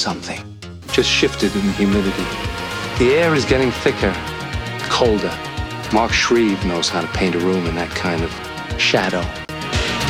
something. Just shifted in the humidity. The air is getting thicker, colder. Mark Shreve knows how to paint a room in that kind of shadow.